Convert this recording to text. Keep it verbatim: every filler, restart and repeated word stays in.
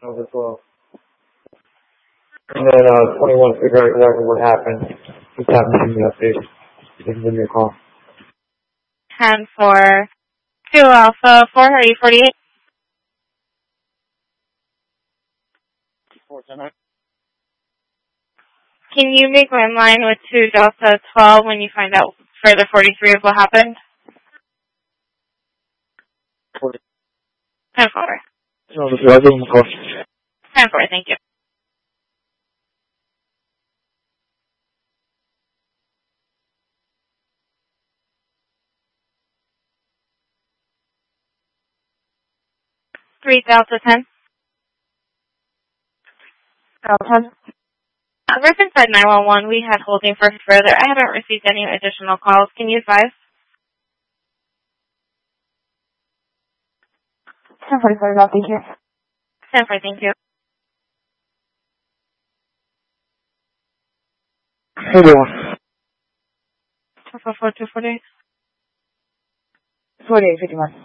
over twelve. And then uh, twenty-one, figure out exactly what happened. Just happened to me update. You can give me a call. ten four two Alpha four, are you forty-eight? Can you make my line with two Delta twelve when you find out further forty-three of what happened? forty. ten four. No, I'll give him a call. ten four, thank you. three Delta ten. Delta ten. Uh, Riverside nine one one, we had holding for further. I haven't received any additional calls. Can you advise? ten forty-four, no, thank you. ten four, thank you. Hey, doing? two four four two forty-eight. forty-eight fifty-one.